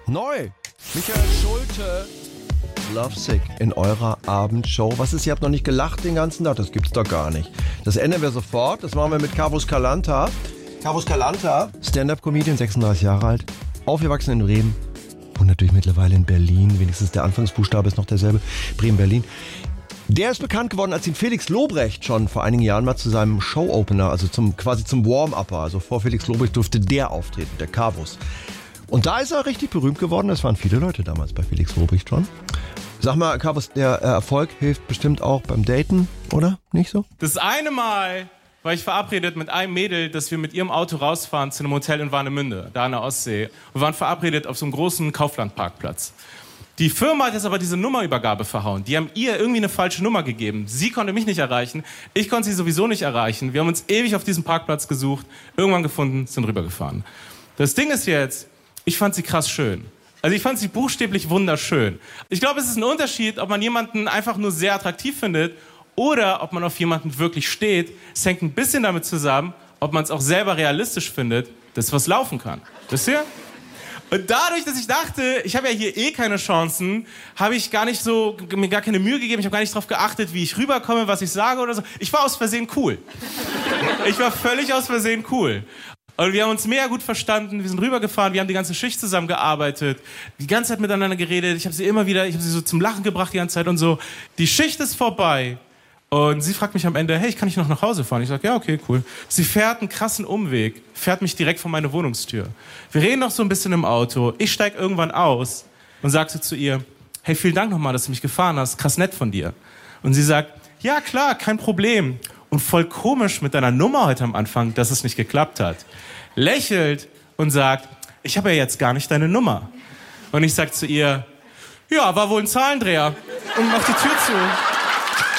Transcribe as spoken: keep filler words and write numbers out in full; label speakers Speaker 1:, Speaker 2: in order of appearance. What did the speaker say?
Speaker 1: Neu. Michael Schulte. Lovesick in eurer Abendshow. Was ist, ihr habt noch nicht gelacht den ganzen Tag? Das gibt's doch gar nicht. Das ändern wir sofort. Das machen wir mit Carvus Calanta. Carvus Calanta, Stand-Up-Comedian, sechsunddreißig Jahre alt, aufgewachsen in Bremen und natürlich mittlerweile in Berlin. Wenigstens der Anfangsbuchstabe ist noch derselbe. Bremen, Berlin. Der ist bekannt geworden, als ihn Felix Lobrecht schon vor einigen Jahren mal zu seinem Show-Opener, also zum, quasi zum Warm-Upper, also vor Felix Lobrecht durfte der auftreten, der Carvus. Und da ist er richtig berühmt geworden. Das waren viele Leute damals bei Felix Lobrecht schon. Sag mal, Carvus, der Erfolg hilft bestimmt auch beim Daten, oder? Nicht so?
Speaker 2: Das eine Mal war ich verabredet mit einem Mädel, dass wir mit ihrem Auto rausfahren zu einem Hotel in Warnemünde, da an der Ostsee. Wir waren verabredet auf so einem großen Kauflandparkplatz. Die Firma hat jetzt aber diese Nummerübergabe verhauen. Die haben ihr irgendwie eine falsche Nummer gegeben. Sie konnte mich nicht erreichen, ich konnte sie sowieso nicht erreichen. Wir haben uns ewig auf diesem Parkplatz gesucht, irgendwann gefunden, sind rübergefahren. Das Ding ist jetzt, ich fand sie krass schön. Also ich fand sie buchstäblich wunderschön. Ich glaube, es ist ein Unterschied, ob man jemanden einfach nur sehr attraktiv findet oder ob man auf jemanden wirklich steht. Es hängt ein bisschen damit zusammen, ob man es auch selber realistisch findet, dass was laufen kann. Wisst ihr? Und dadurch, dass ich dachte, ich habe ja hier eh keine Chancen, habe ich gar nicht so, mir gar keine Mühe gegeben. Ich habe gar nicht darauf geachtet, wie ich rüberkomme, was ich sage oder so. Ich war aus Versehen cool. Ich war völlig aus Versehen cool. Und wir haben uns mega gut verstanden, wir sind rübergefahren, wir haben die ganze Schicht zusammengearbeitet, die ganze Zeit miteinander geredet, ich habe sie immer wieder, ich habe sie so zum Lachen gebracht die ganze Zeit und so. Die Schicht ist vorbei und sie fragt mich am Ende, hey, kann ich noch nach Hause fahren? Ich sage, ja, okay, cool. Sie fährt einen krassen Umweg, fährt mich direkt vor meine Wohnungstür. Wir reden noch so ein bisschen im Auto, ich steige irgendwann aus und sage so zu ihr, hey, vielen Dank nochmal, dass du mich gefahren hast, krass nett von dir. Und sie sagt, ja klar, kein Problem. Und voll komisch mit deiner Nummer heute am Anfang, dass es nicht geklappt hat. Lächelt und sagt, ich habe ja jetzt gar nicht deine Nummer. Und ich sag zu ihr, ja, war wohl ein Zahlendreher. Und mach die Tür zu.